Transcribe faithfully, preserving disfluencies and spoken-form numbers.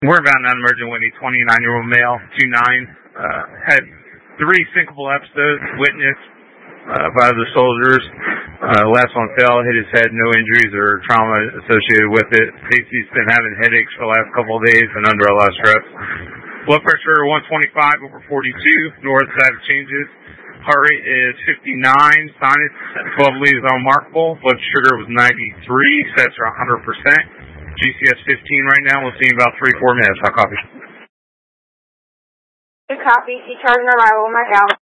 We're about non-emergent Whitney, twenty-nine-year-old male, two nine, uh, had three syncopal episodes, witnessed uh, by the soldiers. Uh, last one fell, hit his head, no injuries or trauma associated with it. Casey's been having headaches for the last couple of days and under a lot of stress. Blood pressure one twenty-five over forty-two, no orthostatic changes. Heart rate is fifty-nine, sinus twelve leads unmarkable. Blood sugar was ninety-three, sets are one hundred percent. G C S fifteen right now. We'll see you in about three, four minutes. I'll copy. Good copy. C charge on arrival. My gal.